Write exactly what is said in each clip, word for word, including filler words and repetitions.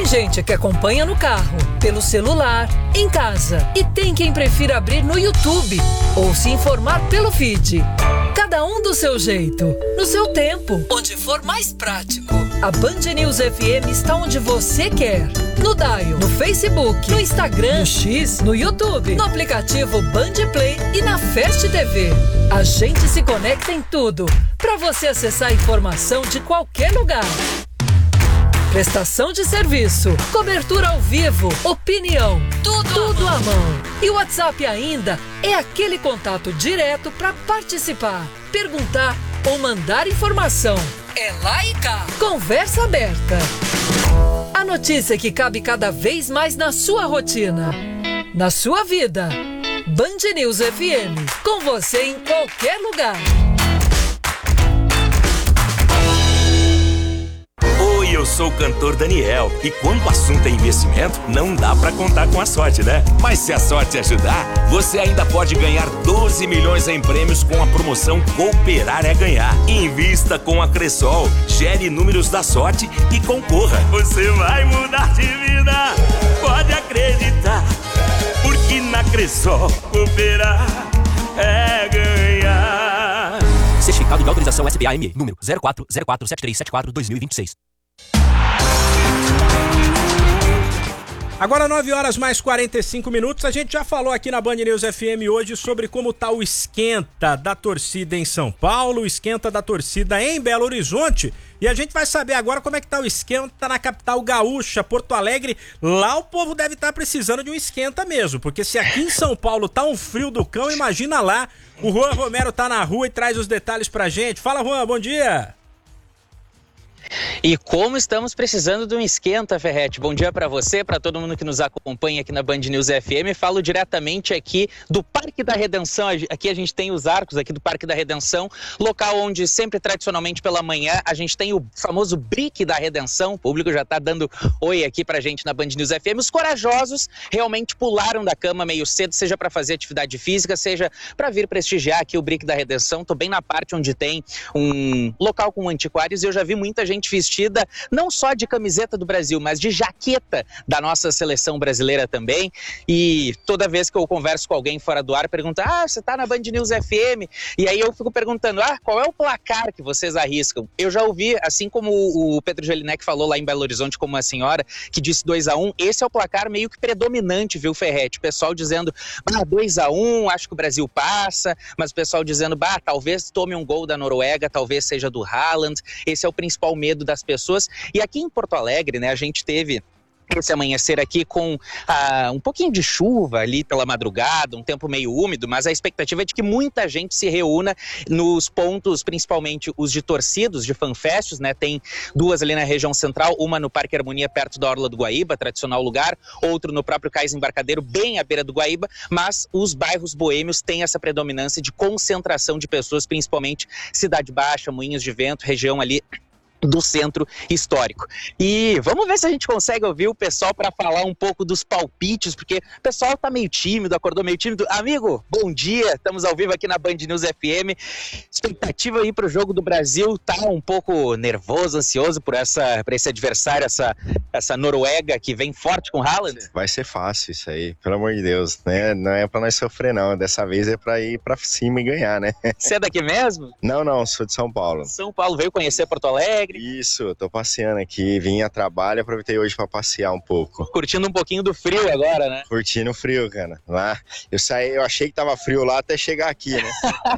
gente que acompanha no carro, pelo celular, em casa. E tem quem prefira abrir no YouTube ou se informar pelo feed. Cada um do seu jeito, no seu tempo, onde for mais prático. A Band News F M está onde você quer. No Dial, no Facebook, no Instagram, no X, no YouTube, no aplicativo Band Play e na Fast T V. A gente se conecta em tudo, para você acessar a informação de qualquer lugar. Prestação de serviço, cobertura ao vivo, opinião, tudo, tudo à mão. E o WhatsApp ainda é aquele contato direto para participar, perguntar ou mandar informação. É lá e cá. Conversa aberta. A notícia que cabe cada vez mais na sua rotina, na sua vida. Band News F M, com você em qualquer lugar. Oi, eu sou o cantor Daniel e quando o assunto é investimento, não dá pra contar com a sorte, né? Mas se a sorte ajudar, você ainda pode ganhar doze milhões em prêmios com a promoção Cooperar é Ganhar. Invista com a Cressol, gere números da sorte e concorra. Você vai mudar de vida, pode acreditar, porque na Cressol cooperar é ganhar. Certificado de autorização S P A M E, número zero quatro zero quatro sete três sete quatro barra dois mil e vinte e seis. Agora nove horas mais quarenta e cinco minutos, a gente já falou aqui na Band News F M hoje sobre como tá o esquenta da torcida em São Paulo, o esquenta da torcida em Belo Horizonte, e a gente vai saber agora como é que tá o esquenta na capital gaúcha, Porto Alegre. Lá o povo deve estar precisando de um esquenta mesmo, porque se aqui em São Paulo tá um frio do cão, imagina lá. O Juan Romero tá na rua e traz os detalhes pra gente. Fala, Juan, bom dia! E como estamos precisando de um esquenta, Ferretti. Bom dia para você, para todo mundo que nos acompanha aqui na Band News F M. Falo diretamente aqui do Parque da Redenção. Aqui a gente tem os arcos aqui do Parque da Redenção, local onde sempre tradicionalmente pela manhã a gente tem o famoso Brick da Redenção. O público já tá dando oi aqui pra gente na Band News F M. Os corajosos realmente pularam da cama meio cedo, seja para fazer atividade física, seja para vir prestigiar aqui o Brick da Redenção. Tô bem na parte onde tem um local com antiquários e eu já vi muita gente vestida não só de camiseta do Brasil, mas de jaqueta da nossa seleção brasileira também. E toda vez que eu converso com alguém fora do ar, pergunta: ah, você tá na Band News F M? E aí eu fico perguntando: ah, qual é o placar que vocês arriscam? Eu já ouvi, assim como o Pedro Jelinek falou lá em Belo Horizonte com uma senhora que disse dois a um, esse é o placar meio que predominante, viu, Ferretti? O pessoal dizendo: ah, dois a um, acho que o Brasil passa, mas o pessoal dizendo: bah, talvez tome um gol da Noruega, talvez seja do Haaland. Esse é o principal medo das pessoas. E aqui em Porto Alegre, né, a gente teve esse amanhecer aqui com ah, um pouquinho de chuva ali pela madrugada, um tempo meio úmido, mas a expectativa é de que muita gente se reúna nos pontos, principalmente os de torcidos, de fanfests, né? Tem duas ali na região central, uma no Parque Harmonia, perto da Orla do Guaíba, tradicional lugar, outro no próprio Cais Embarcadero, bem à beira do Guaíba, mas os bairros boêmios têm essa predominância de concentração de pessoas, principalmente Cidade Baixa, Moinhos de Vento, região ali do centro histórico. E vamos ver se a gente consegue ouvir o pessoal para falar um pouco dos palpites, porque o pessoal tá meio tímido, acordou meio tímido. Amigo, bom dia, estamos ao vivo aqui na Band News F M. Expectativa aí pro jogo do Brasil, tá um pouco nervoso, ansioso por essa, por esse adversário, essa, essa Noruega que vem forte com Haaland? Vai ser fácil isso aí, pelo amor de Deus, né? Não é pra nós sofrer não, dessa vez é pra ir pra cima e ganhar, né? Você é daqui mesmo? Não, não, sou de São Paulo. São Paulo, veio conhecer Porto Alegre? Isso, tô passeando aqui, vim a trabalho e aproveitei hoje pra passear um pouco. Curtindo um pouquinho do frio agora, né? Curtindo o frio, cara. Lá, eu saí, eu achei que tava frio lá até chegar aqui, né?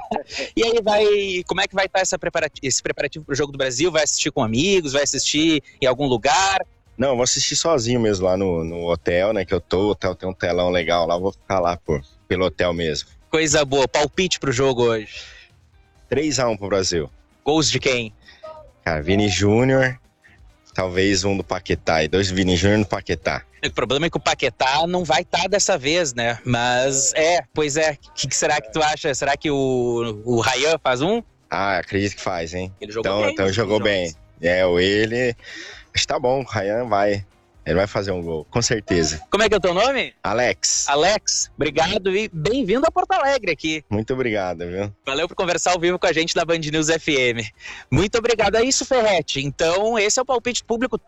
E aí vai, como é que vai estar essa preparati- esse preparativo pro jogo do Brasil? Vai assistir com amigos, vai assistir em algum lugar? Não, vou assistir sozinho mesmo lá no, no hotel, né, que eu tô, o hotel tem um telão legal lá, vou ficar lá por, pelo hotel mesmo. Coisa boa, palpite pro jogo hoje? três a um pro Brasil. Gols de quem? Cara, Vini Júnior, talvez um do Paquetá, e dois Vini Júnior no Paquetá. O problema é que o Paquetá não vai estar dessa vez, né? Mas é, pois é, o que, que será que tu acha? Será que o, o Ryan faz um? Ah, acredito que faz, hein? Ele jogou então, bem. Então jogou bem. É, o ele, acho que tá bom, o Ryan vai. Ele vai fazer um gol, com certeza. Como é que é o teu nome? Alex. Alex, obrigado e bem-vindo a Porto Alegre aqui. Muito obrigado, viu? Valeu por conversar ao vivo com a gente da Band News F M. Muito obrigado. É isso, Ferretti. Então, esse é o palpite público.